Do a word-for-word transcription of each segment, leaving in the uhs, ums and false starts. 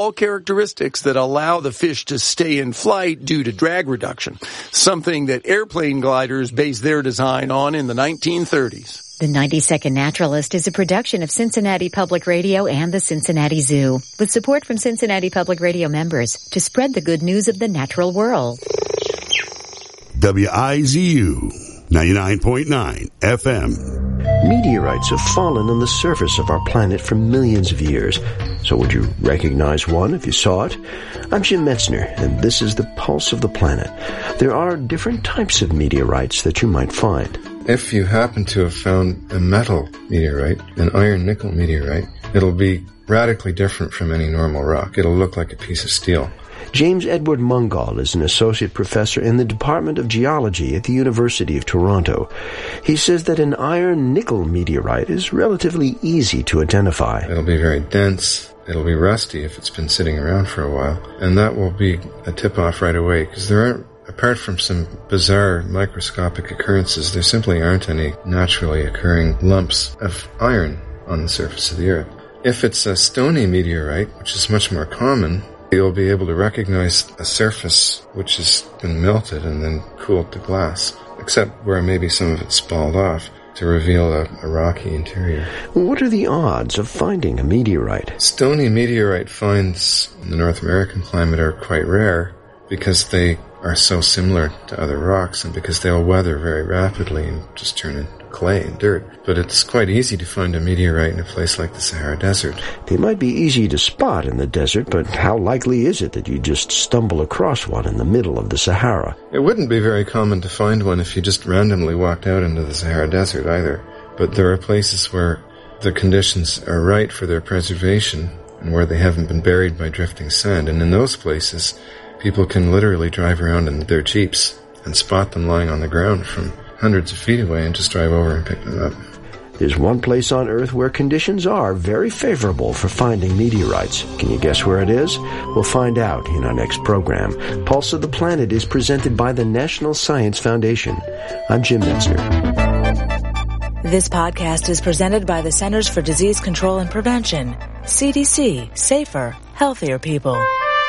all characteristics that allow the fish to stay in flight due to drag reduction, something that airplane gliders based their design on in the nineteen thirties. The ninety-second Naturalist is a production of Cincinnati Public Radio and the Cincinnati Zoo, with support from Cincinnati Public Radio members to spread the good news of the natural world. W I Z U, ninety-nine point nine F M. Meteorites have fallen on the surface of our planet for millions of years. So would you recognize one if you saw it? I'm Jim Metzner, and this is the Pulse of the Planet. There are different types of meteorites that you might find. If you happen to have found a metal meteorite, an iron-nickel meteorite, it'll be radically different from any normal rock. It'll look like a piece of steel. James Edward Mungall is an associate professor in the Department of Geology at the University of Toronto. He says that an iron-nickel meteorite is relatively easy to identify. It'll be very dense. It'll be rusty if it's been sitting around for a while. And that will be a tip-off right away, because there aren't, apart from some bizarre microscopic occurrences, there simply aren't any naturally occurring lumps of iron on the surface of the Earth. If it's a stony meteorite, which is much more common, you'll be able to recognize a surface which has been melted and then cooled to glass, except where maybe some of it's spalled off to reveal a, a rocky interior. What are the odds of finding a meteorite? Stony meteorite finds in the North American climate are quite rare because they are so similar to other rocks and because they'll weather very rapidly and just turn into clay and dirt. But it's quite easy to find a meteorite in a place like the Sahara Desert. They might be easy to spot in the desert, but how likely is it that you just stumble across one in the middle of the Sahara? It wouldn't be very common to find one if you just randomly walked out into the Sahara Desert either. But there are places where the conditions are right for their preservation and where they haven't been buried by drifting sand. And in those places, people can literally drive around in their Jeeps and spot them lying on the ground from hundreds of feet away and just drive over and pick them up. There's one place on Earth where conditions are very favorable for finding meteorites. Can you guess where it is? We'll find out in our next program. Pulse of the Planet is presented by the National Science Foundation. I'm Jim Metzner. This podcast is presented by the Centers for Disease Control and Prevention. C D C. Safer, healthier people.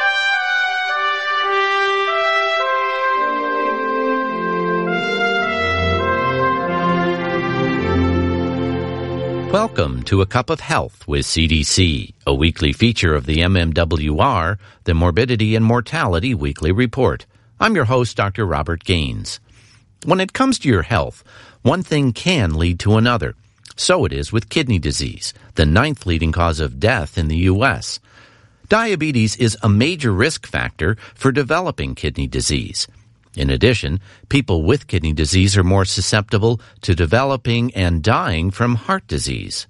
Welcome to A Cup of Health with C D C, a weekly feature of the M M W R, the Morbidity and Mortality Weekly Report. I'm your host, Doctor Robert Gaines. When it comes to your health, one thing can lead to another. So it is with kidney disease, the ninth leading cause of death in the U S. Diabetes is a major risk factor for developing kidney disease. In addition, people with kidney disease are more susceptible to developing and dying from heart disease.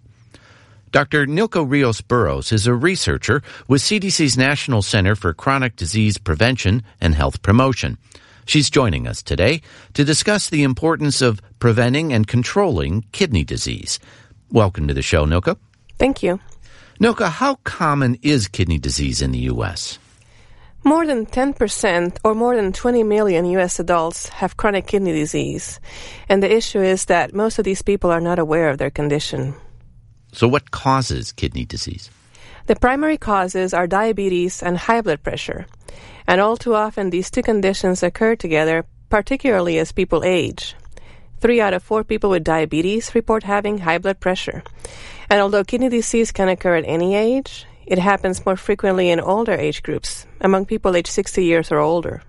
Doctor Nilka Rios-Burrows is a researcher with C D C's National Center for Chronic Disease Prevention and Health Promotion. She's joining us today to discuss the importance of preventing and controlling kidney disease. Welcome to the show, Nilka. Thank you. Nilka, how common is kidney disease in the U S? More than ten percent or more than twenty million U S adults have chronic kidney disease. And the issue is that most of these people are not aware of their condition. So what causes kidney disease? The primary causes are diabetes and high blood pressure. And all too often these two conditions occur together, particularly as people age. Three out of four people with diabetes report having high blood pressure. And although kidney disease can occur at any age, it happens more frequently in older age groups, among people aged sixty years or older.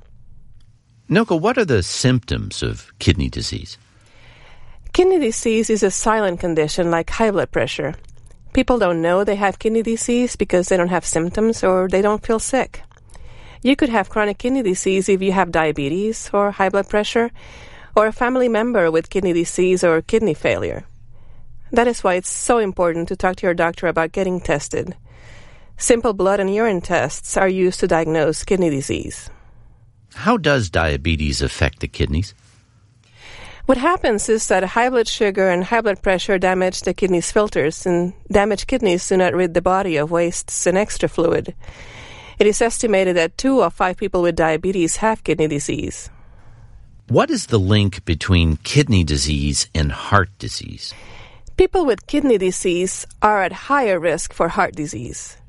Nilka, what are the symptoms of kidney disease? Kidney disease is a silent condition like high blood pressure. People don't know they have kidney disease because they don't have symptoms or they don't feel sick. You could have chronic kidney disease if you have diabetes or high blood pressure, or a family member with kidney disease or kidney failure. That is why it's so important to talk to your doctor about getting tested. Simple blood and urine tests are used to diagnose kidney disease. How does diabetes affect the kidneys? What happens is that high blood sugar and high blood pressure damage the kidneys' filters, and damaged kidneys do not rid the body of wastes and extra fluid. It is estimated that two of five people with diabetes have kidney disease. What is the link between kidney disease and heart disease? People with kidney disease are at higher risk for heart disease.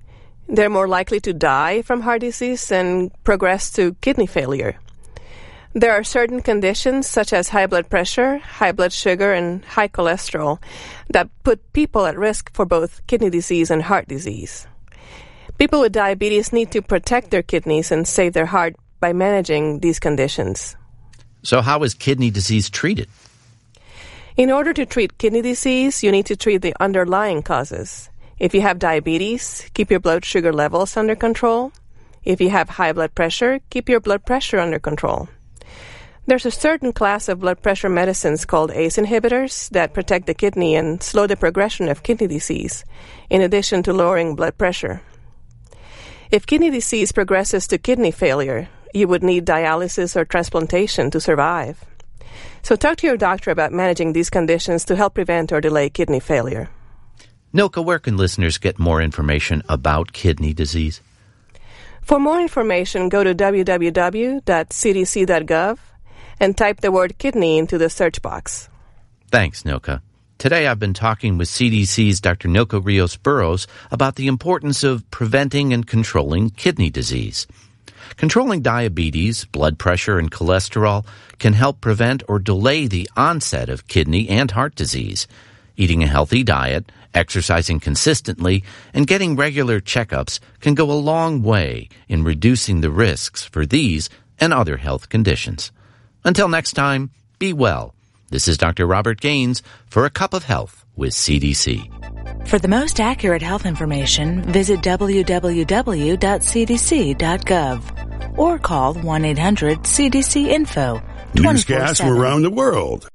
They're more likely to die from heart disease and progress to kidney failure. There are certain conditions, such as high blood pressure, high blood sugar, and high cholesterol, that put people at risk for both kidney disease and heart disease. People with diabetes need to protect their kidneys and save their heart by managing these conditions. So how is kidney disease treated? In order to treat kidney disease, you need to treat the underlying causes. If you have diabetes, keep your blood sugar levels under control. If you have high blood pressure, keep your blood pressure under control. There's a certain class of blood pressure medicines called A C E inhibitors that protect the kidney and slow the progression of kidney disease, in addition to lowering blood pressure. If kidney disease progresses to kidney failure, you would need dialysis or transplantation to survive. So talk to your doctor about managing these conditions to help prevent or delay kidney failure. Nilka, where can listeners get more information about kidney disease? For more information, go to w w w dot c d c dot gov and type the word kidney into the search box. Thanks, Nilka. Today I've been talking with C D C's Doctor Nilka Rios-Burrows about the importance of preventing and controlling kidney disease. Controlling diabetes, blood pressure, and cholesterol can help prevent or delay the onset of kidney and heart disease. Eating a healthy diet, exercising consistently, and getting regular checkups can go a long way in reducing the risks for these and other health conditions. Until next time, be well. This is Doctor Robert Gaines for A Cup of Health with C D C. For the most accurate health information, visit w w w dot c d c dot gov or call one eight hundred C D C info. Newscasts from around the world.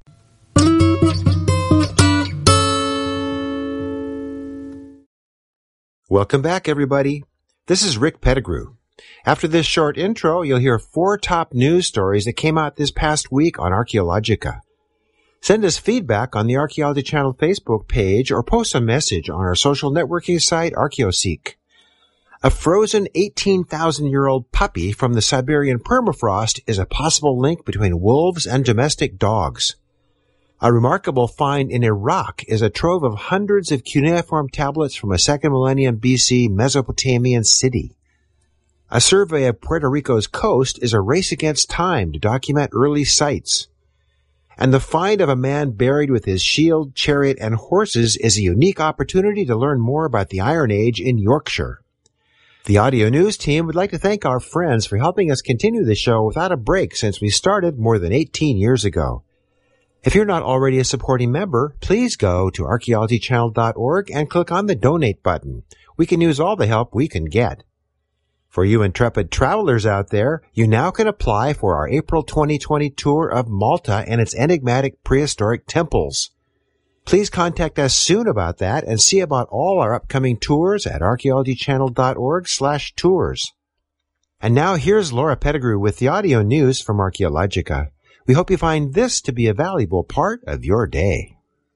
Welcome back, everybody. This is Rick Pettigrew. After this short intro, you'll hear four top news stories that came out this past week on Archaeologica. Send us feedback on the Archaeology Channel Facebook page or post a message on our social networking site, ArchaeoSeek. A frozen eighteen thousand year old puppy from the Siberian permafrost is a possible link between wolves and domestic dogs. A remarkable find in Iraq is a trove of hundreds of cuneiform tablets from a second millennium B C Mesopotamian city. A survey of Puerto Rico's coast is a race against time to document early sites. And the find of a man buried with his shield, chariot, and horses is a unique opportunity to learn more about the Iron Age in Yorkshire. The audio news team would like to thank our friends for helping us continue the show without a break since we started more than eighteen years ago. If you're not already a supporting member, please go to archaeology channel dot org and click on the donate button. We can use all the help we can get. For you intrepid travelers out there, you now can apply for our April twenty twenty tour of Malta and its enigmatic prehistoric temples. Please contact us soon about that and see about all our upcoming tours at archaeology channel dot org slash tours. And now here's Laura Pettigrew with the audio news from Archaeologica. We hope you find this to be a valuable part of your day.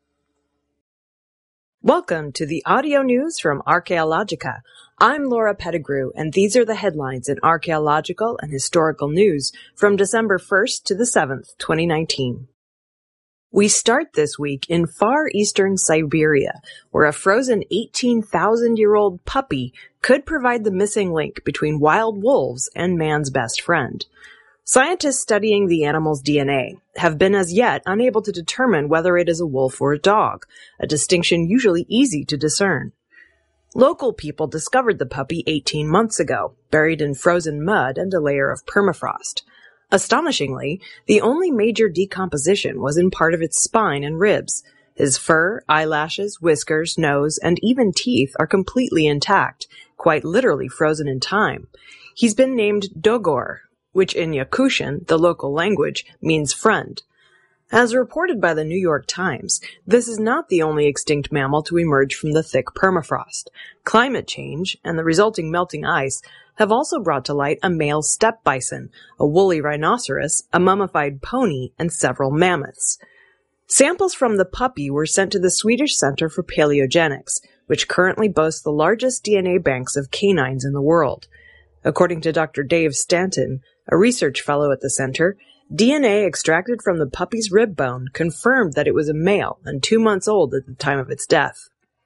Welcome to the audio news from Archaeologica. I'm Laura Pettigrew, and these are the headlines in archaeological and historical news from December first to the seventh, twenty nineteen. We start this week in far eastern Siberia, where a frozen eighteen thousand year old puppy could provide the missing link between wild wolves and man's best friend. Scientists studying the animal's D N A have been as yet unable to determine whether it is a wolf or a dog, a distinction usually easy to discern. Local people discovered the puppy eighteen months ago, buried in frozen mud and a layer of permafrost. Astonishingly, the only major decomposition was in part of its spine and ribs. His fur, eyelashes, whiskers, nose, and even teeth are completely intact, quite literally frozen in time. He's been named Dogor, which in Yakutian, the local language, means friend. As reported by the New York Times, this is not the only extinct mammal to emerge from the thick permafrost. Climate change and the resulting melting ice have also brought to light a male steppe bison, a woolly rhinoceros, a mummified pony, and several mammoths. Samples from the puppy were sent to the Swedish Center for Paleogenics, which currently boasts the largest D N A banks of canines in the world. According to Doctor Dave Stanton, a research fellow at the center, D N A extracted from the puppy's rib bone confirmed that it was a male and two months old at the time of its death.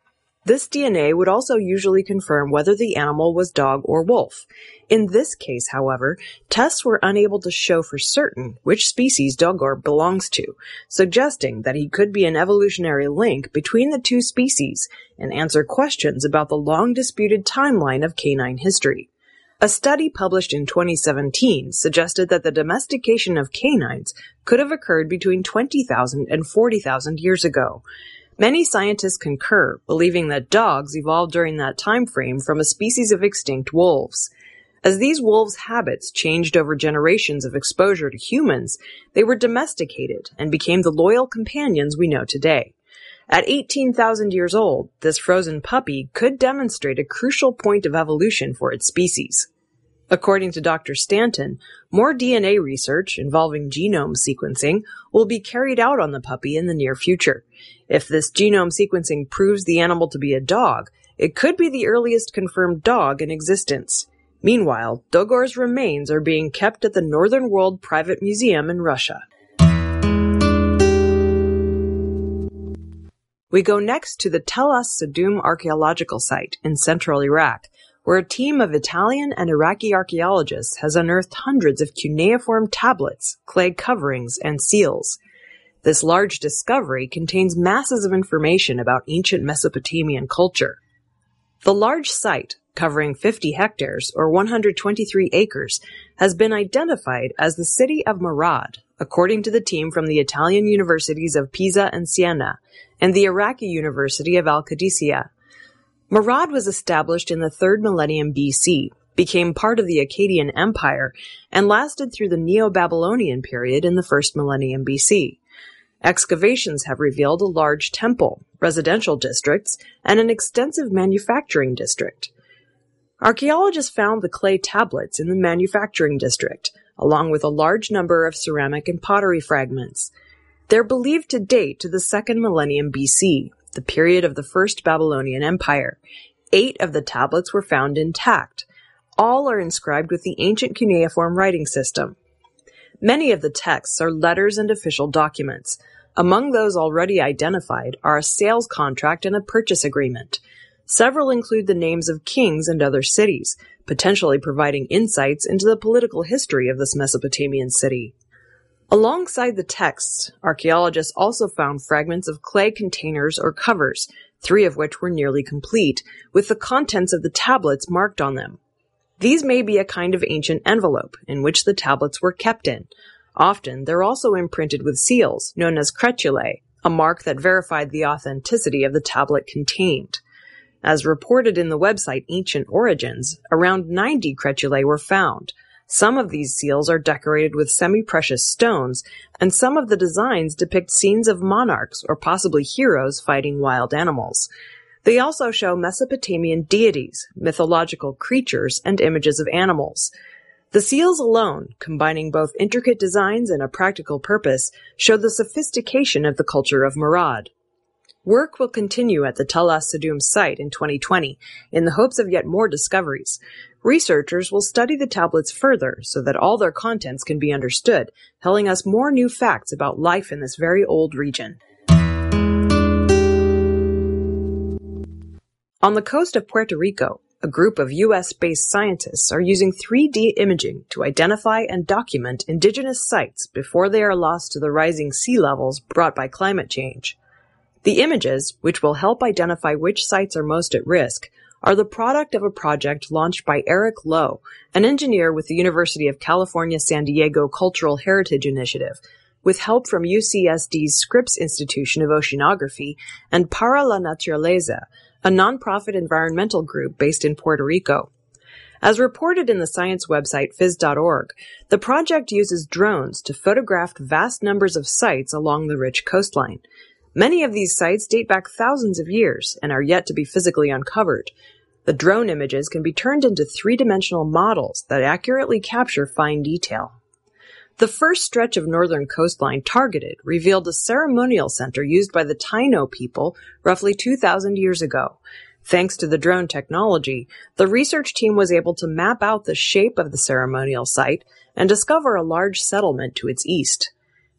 This D N A would also usually confirm whether the animal was dog or wolf. In this case, however, tests were unable to show for certain which species Dogor belongs to, suggesting that he could be an evolutionary link between the two species and answer questions about the long-disputed timeline of canine history. A study published in twenty seventeen suggested that the domestication of canines could have occurred between twenty thousand and forty thousand years ago. Many scientists concur, believing that dogs evolved during that time frame from a species of extinct wolves. As these wolves' habits changed over generations of exposure to humans, they were domesticated and became the loyal companions we know today. At eighteen thousand years old, this frozen puppy could demonstrate a crucial point of evolution for its species. According to Doctor Stanton, more D N A research involving genome sequencing will be carried out on the puppy in the near future. If this genome sequencing proves the animal to be a dog, it could be the earliest confirmed dog in existence. Meanwhile, Dogor's remains are being kept at the Northern World Private Museum in Russia. We go next to the Tel as-Sadoum archaeological site in central Iraq, where a team of Italian and Iraqi archaeologists has unearthed hundreds of cuneiform tablets, clay coverings, and seals. This large discovery contains masses of information about ancient Mesopotamian culture. The large site, covering fifty hectares or one hundred twenty-three acres, has been identified as the city of Murad, according to the team from the Italian universities of Pisa and Siena, and the Iraqi University of Al-Qadisiyah. Murad was established in the third millennium B C, became part of the Akkadian Empire, and lasted through the Neo-Babylonian period in the first millennium B C. Excavations have revealed a large temple, residential districts, and an extensive manufacturing district. Archaeologists found the clay tablets in the manufacturing district, along with a large number of ceramic and pottery fragments. They're believed to date to the second millennium B C, the period of the First Babylonian Empire. Eight of the tablets were found intact. All are inscribed with the ancient cuneiform writing system. Many of the texts are letters and official documents. Among those already identified are a sales contract and a purchase agreement. Several include the names of kings and other cities, potentially providing insights into the political history of this Mesopotamian city. Alongside the texts, archaeologists also found fragments of clay containers or covers, three of which were nearly complete, with the contents of the tablets marked on them. These may be a kind of ancient envelope in which the tablets were kept in. Often, they're also imprinted with seals, known as cretulae, a mark that verified the authenticity of the tablet contained. As reported in the website Ancient Origins, around ninety cretulae were found. Some of these seals are decorated with semi-precious stones, and some of the designs depict scenes of monarchs or possibly heroes fighting wild animals. They also show Mesopotamian deities, mythological creatures, and images of animals. The seals alone, combining both intricate designs and a practical purpose, show the sophistication of the culture of Murad. Work will continue at the Tel as-Sadoum site in twenty twenty in the hopes of yet more discoveries. Researchers will study the tablets further so that all their contents can be understood, telling us more new facts about life in this very old region. On the coast of Puerto Rico, a group of U S-based scientists are using three D imaging to identify and document indigenous sites before they are lost to the rising sea levels brought by climate change. The images, which will help identify which sites are most at risk, are the product of a project launched by Eric Lowe, an engineer with the University of California San Diego Cultural Heritage Initiative, with help from U C S D's Scripps Institution of Oceanography and Para la Naturaleza, a nonprofit environmental group based in Puerto Rico. As reported in the science website phys dot org, the project uses drones to photograph vast numbers of sites along the rich coastline. Many of these sites date back thousands of years and are yet to be physically uncovered. The drone images can be turned into three-dimensional models that accurately capture fine detail. The first stretch of northern coastline targeted revealed a ceremonial center used by the Taino people roughly two thousand years ago. Thanks to the drone technology, the research team was able to map out the shape of the ceremonial site and discover a large settlement to its east.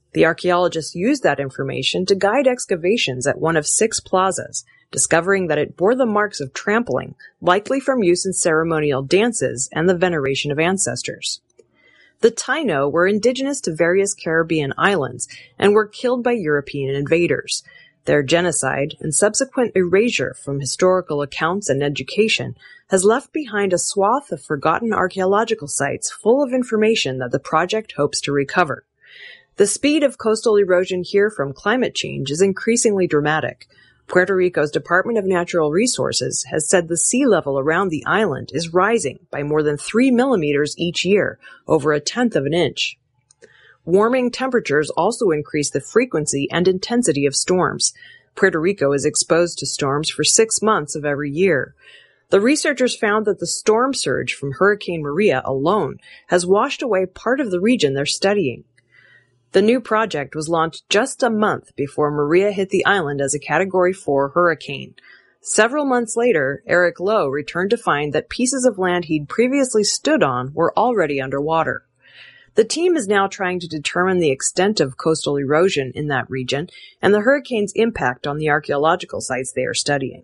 The archaeologists used that information to guide excavations at one of six plazas, discovering that it bore the marks of trampling, likely from use in ceremonial dances and the veneration of ancestors. The Taino were indigenous to various Caribbean islands and were killed by European invaders. Their genocide and subsequent erasure from historical accounts and education has left behind a swath of forgotten archaeological sites full of information that the project hopes to recover. The speed of coastal erosion here from climate change is increasingly dramatic. Puerto Rico's Department of Natural Resources has said the sea level around the island is rising by more than three millimeters each year, over a tenth of an inch. Warming temperatures also increase the frequency and intensity of storms. Puerto Rico is exposed to storms for six months of every year. The researchers found that the storm surge from Hurricane Maria alone has washed away part of the region they're studying. The new project was launched just a month before Maria hit the island as a Category four hurricane. Several months later, Eric Lowe returned to find that pieces of land he'd previously stood on were already underwater. The team is now trying to determine the extent of coastal erosion in that region and the hurricane's impact on the archaeological sites they are studying.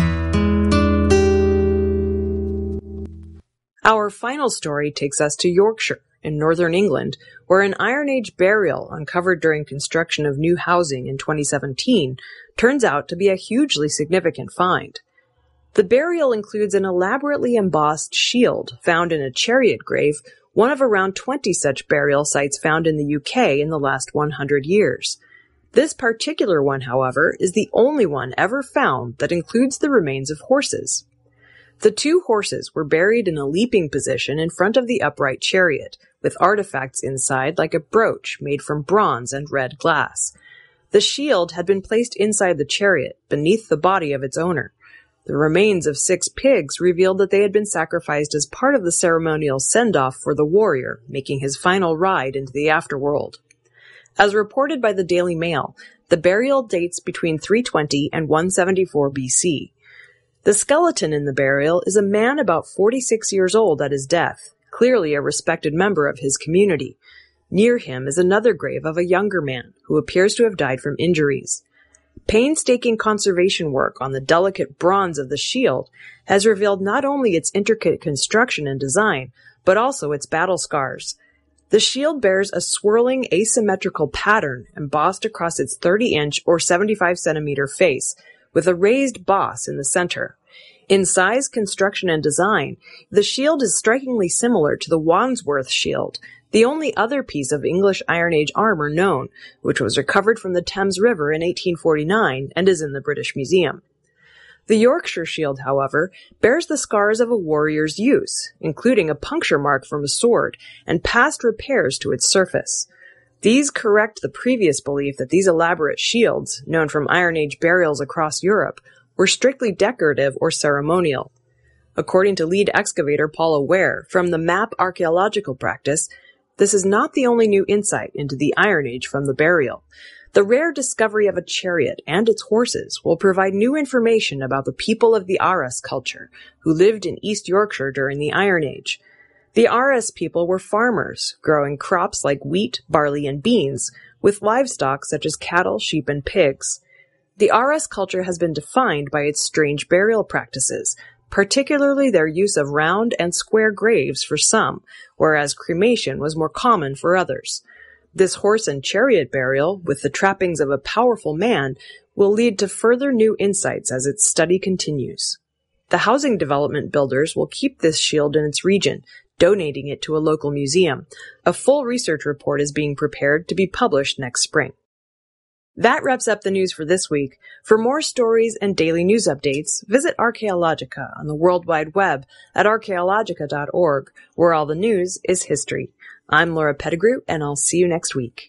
Our final story takes us to Yorkshire, in northern England, where an Iron Age burial uncovered during construction of new housing in twenty seventeen turns out to be a hugely significant find. The burial includes an elaborately embossed shield found in a chariot grave, one of around twenty such burial sites found in the U K in the last one hundred years. This particular one, however, is the only one ever found that includes the remains of horses. The two horses were buried in a leaping position in front of the upright chariot, with artifacts inside like a brooch made from bronze and red glass. The shield had been placed inside the chariot, beneath the body of its owner. The remains of six pigs revealed that they had been sacrificed as part of the ceremonial send-off for the warrior, making his final ride into the afterworld. As reported by the Daily Mail, the burial dates between three twenty and one seventy-four B C. The skeleton in the burial is a man about forty-six years old at his death, clearly a respected member of his community. Near him is another grave of a younger man, who appears to have died from injuries. Painstaking conservation work on the delicate bronze of the shield has revealed not only its intricate construction and design, but also its battle scars. The shield bears a swirling asymmetrical pattern embossed across its thirty-inch or seventy-five centimeter face, with a raised boss in the center. In size, construction, and design, the shield is strikingly similar to the Wandsworth shield, the only other piece of English Iron Age armor known, which was recovered from the Thames River in eighteen forty-nine and is in the British Museum. The Yorkshire shield, however, bears the scars of a warrior's use, including a puncture mark from a sword and past repairs to its surface. These correct the previous belief that these elaborate shields, known from Iron Age burials across Europe, were strictly decorative or ceremonial. According to lead excavator Paula Ware from the MAP archaeological practice, this is not the only new insight into the Iron Age from the burial. The rare discovery of a chariot and its horses will provide new information about the people of the Aras culture, who lived in East Yorkshire during the Iron Age. The Aras people were farmers, growing crops like wheat, barley, and beans, with livestock such as cattle, sheep, and pigs. The Aras culture has been defined by its strange burial practices, particularly their use of round and square graves for some, whereas cremation was more common for others. This horse and chariot burial, with the trappings of a powerful man, will lead to further new insights as its study continues. The housing development builders will keep this shield in its region, donating it to a local museum. A full research report is being prepared to be published next spring. That wraps up the news for this week. For more stories and daily news updates, visit Archaeologica on the World Wide Web at archaeologica dot org, where all the news is history. I'm Laura Pettigrew, and I'll see you next week.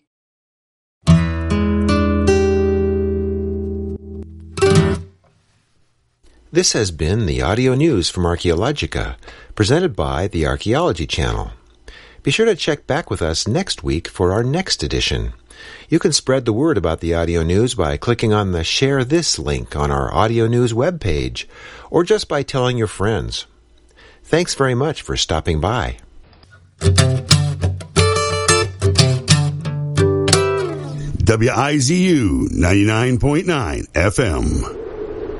This has been the audio news from Archaeologica, presented by the Archaeology Channel. Be sure to check back with us next week for our next edition. You can spread the word about the audio news by clicking on the Share This link on our audio news webpage, or just by telling your friends. Thanks very much for stopping by. W I Z U ninety-nine point nine F M.